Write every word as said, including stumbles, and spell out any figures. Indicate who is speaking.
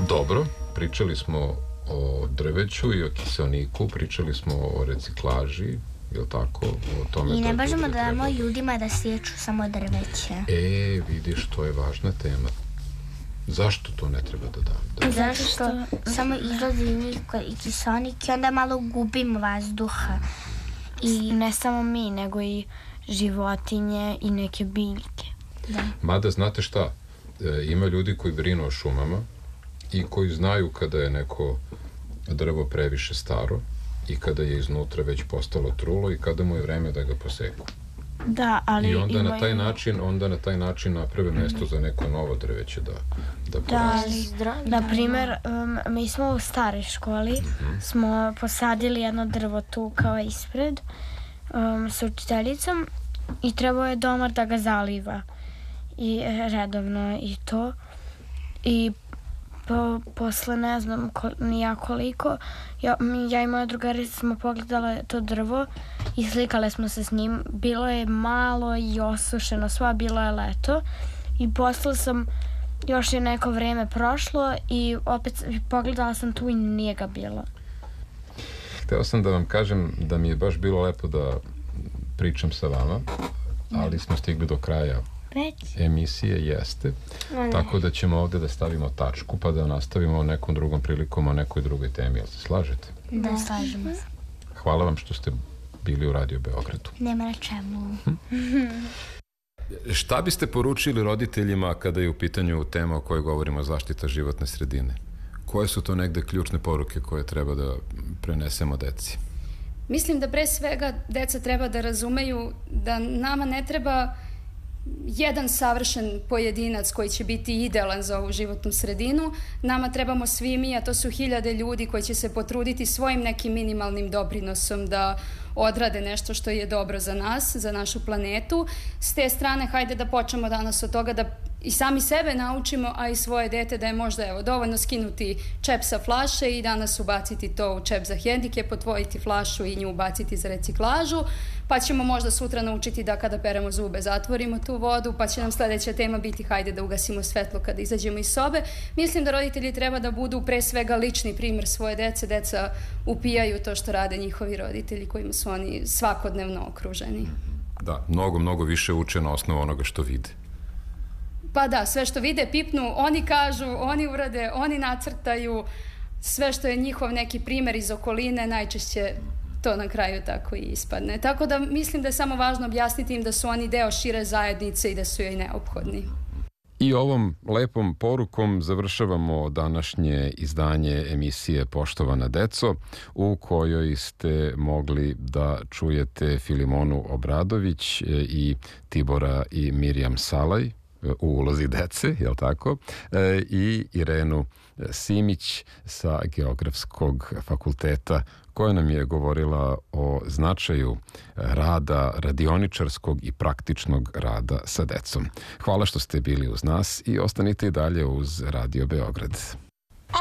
Speaker 1: Dobro, pričali smo o drveću i o kiseoniku, pričali smo o reciklaži, jel tako? O tome
Speaker 2: I ne
Speaker 1: da
Speaker 2: možemo
Speaker 1: ljudi
Speaker 2: da damo
Speaker 1: treba-
Speaker 2: ljudima da sječu samo drveće.
Speaker 1: E, vidiš, to je važna tema. Zašto to ne treba da dam? Da.
Speaker 2: Zato što samo izlazi njih i kiseonik i onda malo gubimo vazduha.
Speaker 3: I ne samo mi, nego i životinje i neke biljke.
Speaker 2: Da.
Speaker 1: Mada, znate šta? E, ima ljudi koji brinu o šumama i koji znaju kada je neko drvo previše staro i kada je iznutra već postalo trulo i kada mu je vreme da ga poseku.
Speaker 3: Da, ali
Speaker 1: I onda na
Speaker 3: imaju-
Speaker 1: taj način, onda na taj način naprave mesto za neko novo drveće da, da
Speaker 3: Da,
Speaker 1: poraste.
Speaker 3: na primjer, um, mi smo u staroj školi, smo posadili jedno drvo tu kao ispred um, sa učiteljicom i trebao je domar da ga zaliva i e, redovno i to. I po, posle ne znam ko, ni ja koliko, ja, mi- ja i moja drugarica smo pogledale to drvo i slikale smo se s njim. Bilo je malo i osušeno, sva bilo je leto i posle sam, još je neko vreme prošlo i opet pogledala sam tu i nije ga bilo.
Speaker 1: Hteo sam da vam kažem da mi je baš bilo lepo da pričam sa vama, ali smo stigli do kraja
Speaker 2: Već?
Speaker 1: emisije, jeste. Tako da ćemo ovde da stavimo tačku pa da nastavimo nekom drugom prilikom o nekoj drugoj temi. Jel se slažete?
Speaker 2: Da, slažemo se.
Speaker 1: Hvala vam što ste bili u Radio Beogradu.
Speaker 2: Nema na čemu.
Speaker 1: Šta biste poručili roditeljima kada je u pitanju tema o kojoj govorimo, zaštita životne sredine? Koje su to negde ključne poruke koje treba da prenesemo deci?
Speaker 4: Mislim da pre svega deca treba da razumeju da nama ne treba jedan savršen pojedinac koji će biti idealan za ovu životnu sredinu. Nama trebamo svi mi, a to su hiljade ljudi koji će se potruditi svojim nekim minimalnim doprinosom da odrade nešto što je dobro za nas, za našu planetu. S te strane, hajde da počnemo danas od toga da i sami sebe naučimo, a i svoje dete da je možda evo, dovoljno skinuti čep sa flaše i danas ubaciti to u čep za hendikep, otvojiti flašu i nju ubaciti za reciklažu, pa ćemo možda sutra naučiti da kada peremo zube zatvorimo tu vodu, pa će nam sledeća tema biti hajde da ugasimo svetlo kada izađemo iz sobe. Mislim da roditelji treba da budu pre svega lični primer svoje dece. Deca upijaju to što rade njihovi roditelji kojima su oni svakodnevno okruženi.
Speaker 1: Da, mnogo, mnogo više uče na osnovu onoga što vide.
Speaker 4: Pa da, sve što vide, pipnu, oni kažu, oni urade, oni nacrtaju, sve što je njihov neki primer iz okoline, najčešće to na kraju tako i ispadne. Tako da mislim da je samo važno objasniti im da su oni deo šire zajednice i da su joj neophodni.
Speaker 1: I ovom lepom porukom završavamo današnje izdanje emisije Poštovana deco, u kojoj ste mogli da čujete Filimonu Obradović i Tibora i Mirjam Salaj u ulozi dece, jel tako, i Irenu Simić sa Geografskog fakulteta, koja nam je govorila o značaju rada, radioničarskog i praktičnog rada sa decom. Hvala što ste bili uz nas i ostanite i dalje uz Radio Beograd.